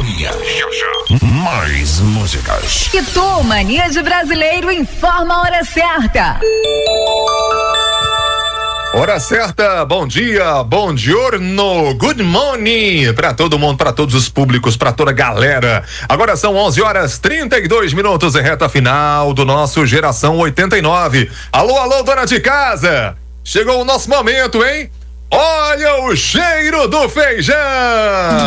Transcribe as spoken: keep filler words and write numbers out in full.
Mania. Já, já. Mais músicas. Pitu Mania de Brasileiro informa a hora certa. Hora certa, bom dia, bom giorno, good morning para todo mundo, para todos os públicos, para toda a galera. Agora são onze horas trinta e dois minutos e reta final do nosso Geração oitenta e nove. Alô, alô, dona de casa, chegou o nosso momento, hein? Olha o cheiro do feijão!